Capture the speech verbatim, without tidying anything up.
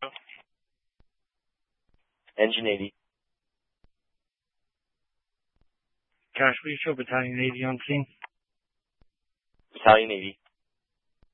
Engine eighty. Josh, will you show Battalion eighty on scene? Battalion eighty.